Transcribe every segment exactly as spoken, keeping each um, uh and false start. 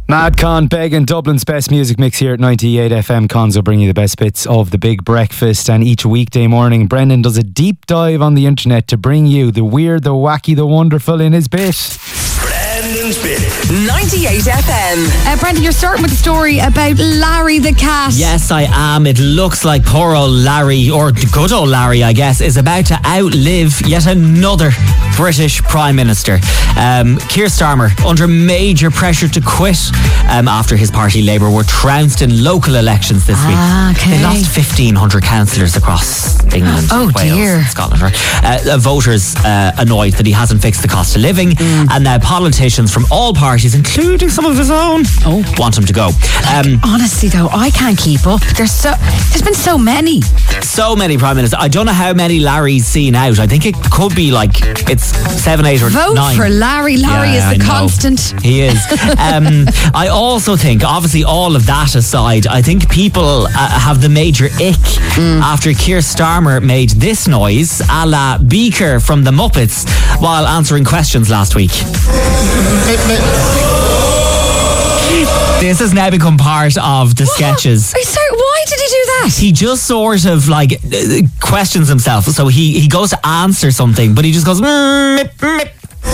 Mad Con, Beg and Dublin's best music mix here at ninety-eight F M. Cons will bring you the best bits of the Big Breakfast, and each weekday morning Brendan does a deep dive on the internet to bring you the weird, the wacky, the wonderful in his bit. Brendan's Bit. ninety-eight F M. Uh, Brendan, you're starting with a story about Larry the cat. Yes, I am. It looks like poor old Larry, or good old Larry, I guess, is about to outlive yet another British Prime Minister. Um, Keir Starmer, under major pressure to quit um, after his party Labour were trounced in local elections this week. Ah, okay. They lost fifteen hundred councillors across England, Oh, Wales, dear. and Scotland. Right? Uh, voters uh, annoyed that he hasn't fixed the cost of living, Mm. and now politicians from all parties, including some of his own, Oh. want him to go. Um, Honestly, though, I can't keep up. There's so there's been so many. So many prime ministers. I don't know how many Larry's seen out. I think it could be like it's seven, eight, or Vote nine. for Larry. Larry Yeah, is the I know. constant. He is. um, I also think, obviously, all of that aside, I think people uh, have the major ick after Keir Starmer made this noise, a la Beaker from the Muppets, while answering questions last week. This has now become part of the sketches. Are you sorry, why did he do that? He just sort of like uh, questions himself. So he, he goes to answer something, but he just goes. "Mm, mip, mip."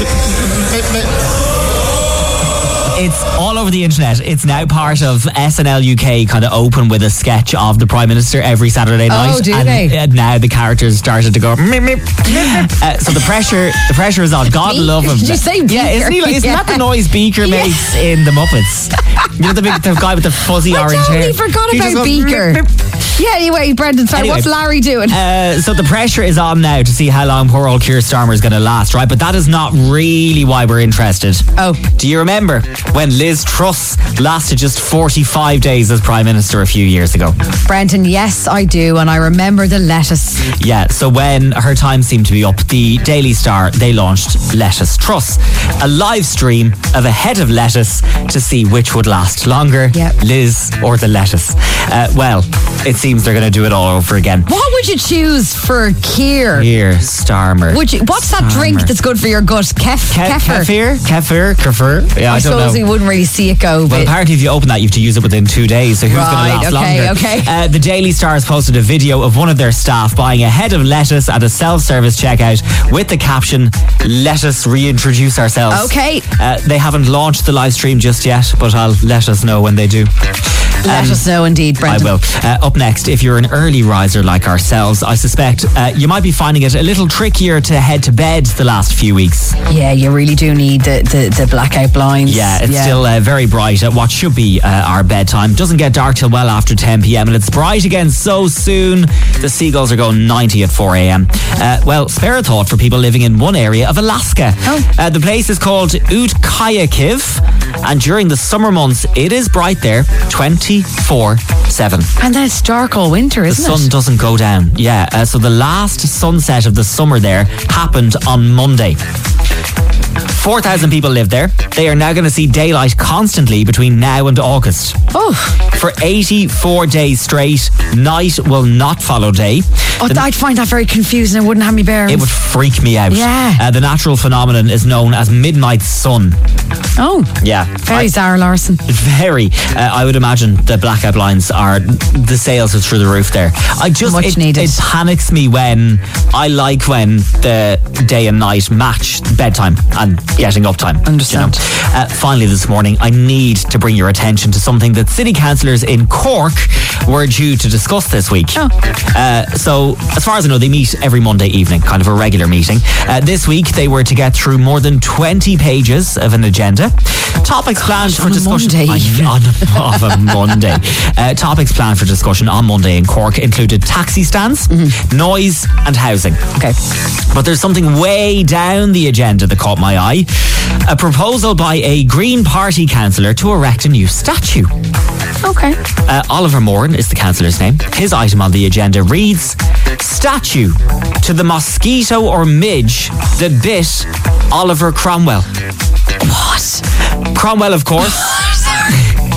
It's all over the internet. It's now part of S N L U K, kind of open with a sketch of the Prime Minister every Saturday night. Oh, do and, they? And now the characters started to go. "Mip, mip." Uh, so the pressure, the pressure is on. God Beaker? love him. Did you say Yeah, isn't, he, Beaker? isn't that the noise Beaker Yeah. makes in the Muppets? You know the big the guy with the fuzzy I orange totally hair. forgot He just about goes, Beaker. "Mip, mip." Yeah, anyway, Brendan, sorry, Anyway. what's Larry doing? Uh, so the pressure is on now to see how long poor old Keir Starmer is going to last, right? But that is not really why we're interested. Oh. Do you remember when Liz Truss lasted just forty-five days as Prime Minister a few years ago? Brendan, yes, I do, and I remember the lettuce. Yeah, so when her time seemed to be up, the Daily Star, they launched Lettuce Truss, a live stream of a head of lettuce to see which would last longer, Yep. Liz or the lettuce. Uh, well, it seems they're going to do it all over again. What would you choose for Keir? Keir Starmer. Would you, what's that drink Starmer. that's good for your gut? Kef, Ke- kefir. Kefir? Kefir? Kefir? Yeah, I, I don't suppose know. we wouldn't really see it go. Well, but apparently if you open that, you have to use it within two days, so who's going Right, to last okay, longer? okay. Uh, the Daily Star has posted a video of one of their staff buying a head of lettuce at a self-service checkout with the caption, "Let us reintroduce ourselves." Okay. Uh, they haven't launched the live stream just yet, but I'll let us know when they do. let Um, us know indeed, I Brendan. will. Uh, up next, if you're an early riser like ourselves, I suspect uh, you might be finding it a little trickier to head to bed the last few weeks. Yeah, you really do need the, the, the blackout blinds. Yeah, it's still uh, very bright at what should be uh, our bedtime. Doesn't get dark till well after ten p.m. and it's bright again so soon. The seagulls are going ninety at four a.m. Uh, well, spare a thought for people living in one area of Alaska. Oh. Uh, the place is called Utqiagvik, and during the summer months, it is bright there twenty-four seven. And then it's dark all winter, The isn't sun it? doesn't go down. Yeah, uh, so the last sunset of the summer there happened on Monday. four thousand people live there. They are now going to see daylight constantly between now and August. Oh, For eighty-four days straight, night will not follow day. oh The- I'd find that very confusing. It wouldn't have me bearings. it would freak me out. Yeah. Uh, the natural phenomenon is known as midnight sun. Oh, Yeah. very I- Zara Larson. Very. Uh, I would imagine the blackout blinds are, the sales are through the roof there. I just, Much it, needed. it panics me when, I like when the day and night match bedtime and getting up time. Understand. You know? uh, finally this morning, I need to bring your attention to something that city councillors in Cork were due to discuss this week. Oh. Uh, so, as far as I know, they meet every Monday evening, kind of a regular meeting. Uh, this week, they were to get through more than twenty pages of an agenda. Topics planned for on a discussion Monday. I- on a, of a Monday. Uh, topics planned for discussion on Monday in Cork included taxi stands, noise, and housing. Okay. But there's something way down the agenda that caught my eye. A proposal by a Green Party councillor to erect a new statue. Okay. Uh, Oliver Moran is the councillor's name. His item on the agenda reads, "Statue to the mosquito or midge that bit Oliver Cromwell." What? Cromwell, of course.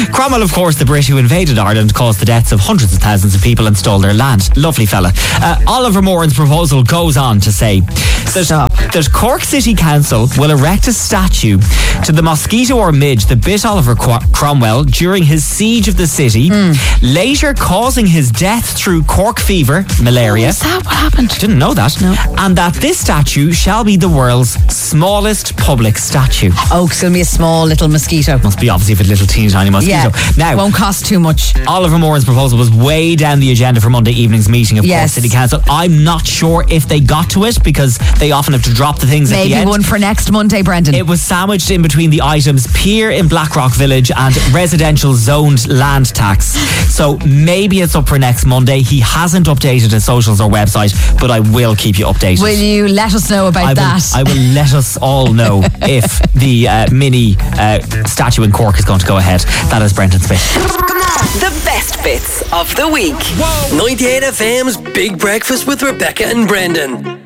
Cromwell, of course, the Brit who invaded Ireland, caused the deaths of hundreds of thousands of people and stole their land. Lovely fella. Uh, Oliver Moran's proposal goes on to say that, that Cork City Council will erect a statue to the mosquito or midge that bit Oliver Qu- Cromwell during his siege of the city, mm. later causing his death through cork fever, malaria. Oh, is that what happened? Didn't know that. No. And that this statue shall be the world's smallest public statue. Oh, so it'll be a small little mosquito. Must be obviously a little teeny tiny mosquito. Yeah. Now, won't cost too much. Oliver Moran's proposal was way down the agenda for Monday evening's meeting of yes. Cork City Council. I'm not sure if they got to it because they often have to drop the things Maybe at the end. one for next Monday, Brendan. It was sandwiched in between the items pier in Blackrock Village and residential zoned land tax. So maybe it's up for next Monday. He hasn't updated his socials or website, but I will keep you updated. Will you let us know about I that? Will, I will let us all know if the uh, mini uh, statue in Cork is going to go ahead. That is Brendan Smith. The best bits of the week. ninety-eight F M's Big Breakfast with Rebecca and Brendan.